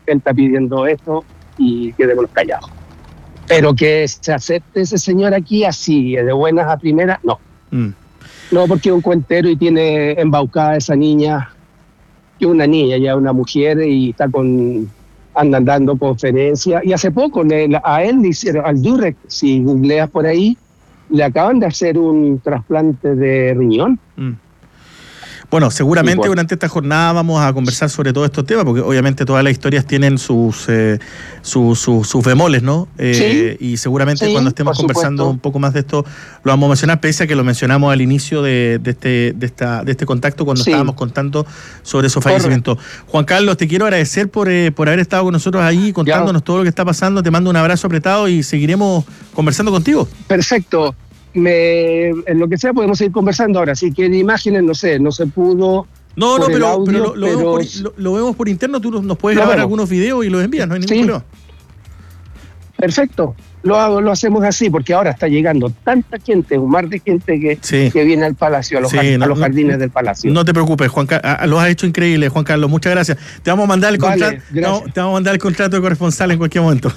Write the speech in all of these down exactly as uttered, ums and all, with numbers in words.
él está pidiendo esto y quedémonos callados. Pero que se acepte ese señor aquí así, de buenas a primeras, no. Mm. No, porque es un cuentero y tiene embaucada a esa niña, que es una niña, ya una mujer, y está con, andan dando conferencias. Y hace poco le, a él le hicieron, al Durek, si googleas por ahí, le acaban de hacer un trasplante de riñón. Mm. Bueno, seguramente bueno. durante esta jornada vamos a conversar sobre todos estos temas, porque obviamente todas las historias tienen sus eh, sus, sus, sus bemoles, ¿no? Eh, sí, y seguramente sí, cuando estemos conversando un poco más de esto, lo vamos a mencionar, pese a que lo mencionamos al inicio de, de, este, de, esta, de este contacto, cuando sí. estábamos contando sobre esos fallecimientos. Correcto. Juan Carlos, te quiero agradecer por, eh, por haber estado con nosotros ahí, contándonos ya. todo lo que está pasando. Te mando un abrazo apretado y seguiremos conversando contigo. Perfecto. Me, en lo que sea podemos seguir conversando ahora, así que de imágenes no sé, no se pudo. No, no, pero, audio, pero, lo, lo, pero... Vemos por, lo, lo vemos por interno, tú nos puedes grabar claro. algunos videos y los envías, no hay ningún sí. problema. Perfecto, lo hago, lo hacemos así, porque ahora está llegando tanta gente, un mar de gente que, sí. que viene al palacio, a los, sí, jard, no, a los jardines no, del palacio. No te preocupes, Juan Carlos, lo has hecho increíble, Juan Carlos, muchas gracias. Te vamos a mandar el vale, contrato, no, te vamos a mandar el contrato de corresponsal en cualquier momento.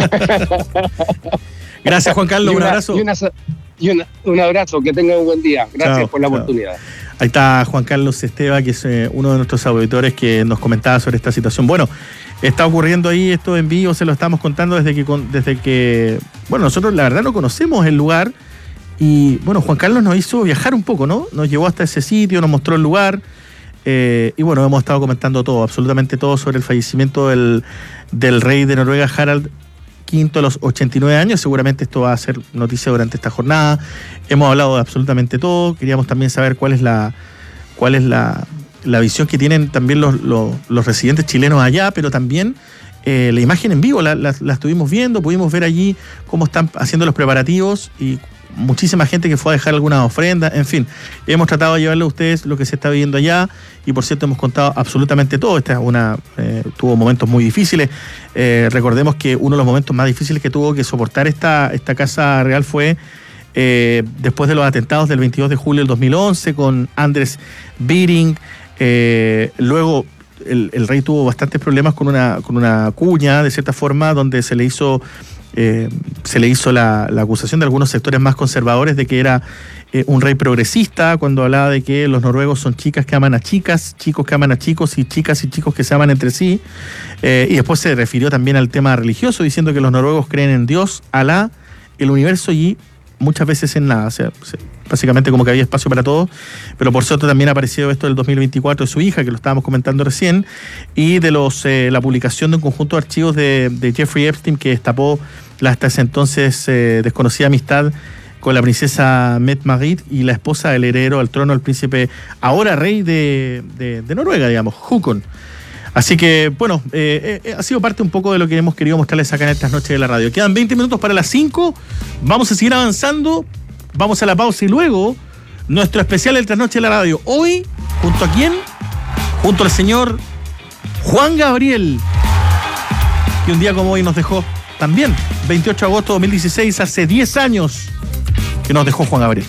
Gracias, Juan Carlos, una, un abrazo. Y una, Y una, un abrazo, que tengan un buen día. Gracias chao, por la chao. oportunidad. Ahí está Juan Carlos Esteva, que es eh, uno de nuestros auditores que nos comentaba sobre esta situación. Bueno, está ocurriendo ahí esto en vivo, se lo estamos contando desde que, desde que, bueno, nosotros la verdad no conocemos el lugar y, bueno, Juan Carlos nos hizo viajar un poco, ¿no? Nos llevó hasta ese sitio, nos mostró el lugar eh, y, bueno, hemos estado comentando todo, absolutamente todo sobre el fallecimiento del, del rey de Noruega, Harald Quinto a los ochenta y nueve años. Seguramente esto va a ser noticia durante esta jornada. Hemos hablado de absolutamente todo. Queríamos también saber cuál es la cuál es la, la visión que tienen también los, los, los residentes chilenos allá, pero también eh, la imagen en vivo la, la, la estuvimos viendo, pudimos ver allí cómo están haciendo los preparativos y muchísima gente que fue a dejar algunas ofrendas, en fin, hemos tratado de llevarle a ustedes lo que se está viviendo allá y por cierto hemos contado absolutamente todo. Esta es una eh, tuvo momentos muy difíciles, eh, recordemos que uno de los momentos más difíciles que tuvo que soportar esta, esta Casa Real fue eh, después de los atentados del veintidós de julio del dos mil once con Anders Behring, eh, luego el, el rey tuvo bastantes problemas con una, con una cuña de cierta forma donde se le hizo Eh, se le hizo la, la acusación de algunos sectores más conservadores de que era eh, un rey progresista, cuando hablaba de que los noruegos son chicas que aman a chicas, chicos que aman a chicos y chicas y chicos que se aman entre sí, eh, y después se refirió también al tema religioso, diciendo que los noruegos creen en Dios, Alá, el universo y muchas veces en nada, o sea, básicamente como que había espacio para todos, pero por cierto también ha aparecido esto del dos mil veinticuatro de su hija, que lo estábamos comentando recién, y de los eh, la publicación de un conjunto de archivos de, de Jeffrey Epstein que destapó la hasta ese entonces eh, desconocida amistad con la princesa Mette-Marit y la esposa del heredero al trono, el príncipe ahora rey de, de, de Noruega, digamos, Håkon. Así que, bueno, eh, eh, ha sido parte un poco de lo que hemos querido mostrarles acá en estas noches de la radio. Quedan veinte minutos para las cinco, vamos a seguir avanzando, vamos a la pausa y luego nuestro especial de Trasnoche de la Radio. Hoy, ¿junto a quién? Junto al señor Juan Gabriel, que un día como hoy nos dejó también, veintiocho de agosto de dos mil dieciséis, hace diez años que nos dejó Juan Gabriel.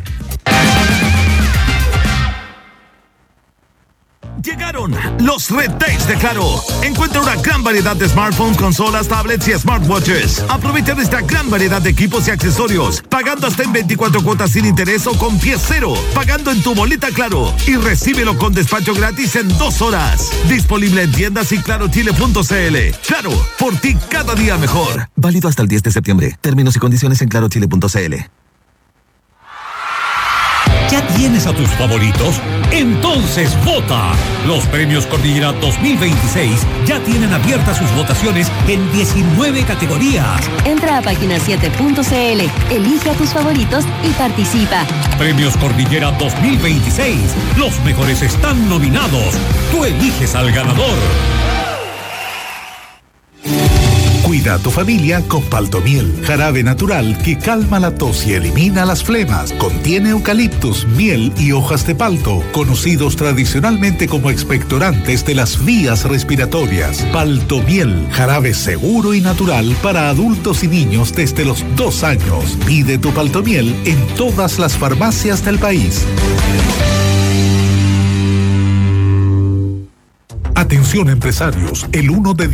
Llegaron los Red Days de Claro. Encuentra una gran variedad de smartphones, consolas, tablets y smartwatches. Aprovecha de esta gran variedad de equipos y accesorios, pagando hasta en veinticuatro cuotas sin interés o con pie cero, pagando en tu boleta Claro y recíbelo con despacho gratis en dos horas. Disponible en tiendas y claro chile punto c l. Claro, por ti cada día mejor. Válido hasta el diez de septiembre. Términos y condiciones en claro chile punto c l. ¿Ya tienes a tus favoritos? Entonces vota. Los premios Cordillera dos mil veintiséis ya tienen abiertas sus votaciones en diecinueve categorías. Entra a página siete punto c l, elige a tus favoritos y participa. Premios Cordillera dos mil veintiséis. Los mejores están nominados. Tú eliges al ganador. Cuida a tu familia con Paltomiel, jarabe natural que calma la tos y elimina las flemas. Contiene eucaliptus, miel y hojas de palto, conocidos tradicionalmente como expectorantes de las vías respiratorias. Paltomiel, jarabe seguro y natural para adultos y niños desde los dos años. Pide tu Paltomiel en todas las farmacias del país. Atención empresarios, el uno de